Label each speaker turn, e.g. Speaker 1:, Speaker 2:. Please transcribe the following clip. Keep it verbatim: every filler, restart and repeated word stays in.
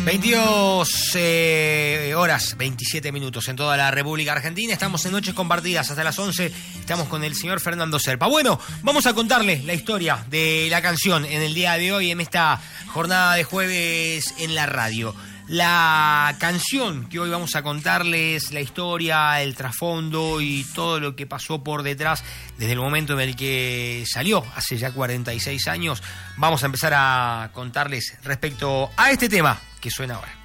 Speaker 1: veintidós eh, horas, veintisiete minutos en toda la República Argentina. Estamos en Noches Compartidas hasta las once. Estamos con el señor Fernando Serpa. Bueno, vamos a contarles la historia de la canción en el día de hoy, en esta jornada de jueves en la radio. La canción que hoy vamos a contarles, la historia, el trasfondo y todo lo que pasó por detrás desde el momento en el que salió, hace ya cuarenta y seis años, vamos a empezar a contarles respecto a este tema que suena ahora.